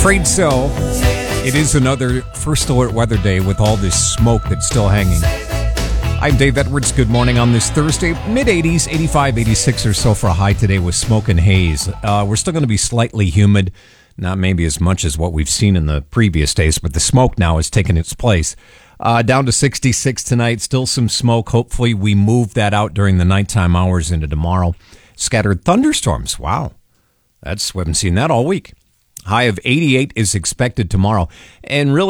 Afraid so. It is another First Alert Weather Day with all this smoke that's still hanging. I'm Dave Edwards. Good morning on this Thursday. Mid-80s, 85, 86 or so for a high today with smoke and haze. We're still going to be slightly humid. Not maybe as much as what we've seen in the previous days, but the smoke now has taken its place. Down to 66 tonight. Still some smoke. Hopefully we move that out during the nighttime hours into tomorrow. Scattered thunderstorms. Wow. We haven't seen that all week. High of 88 is expected tomorrow. And really,